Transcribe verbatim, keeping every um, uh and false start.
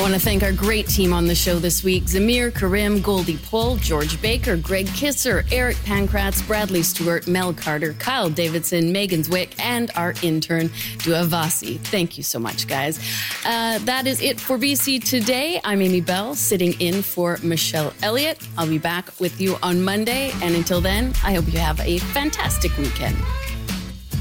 want to thank our great team on the show this week. Zamir, Karim, Goldie Pohl, George Baker, Greg Kisser, Eric Pankratz, Bradley Stewart, Mel Carter, Kyle Davidson, Megan Zwick, and our intern, Dua Vasi. Thank you so much, guys. Uh, that is it for B C Today. I'm Amy Bell, sitting in for Michelle Elliott. I'll be back with you on Monday. And until then, I hope you have a fantastic weekend.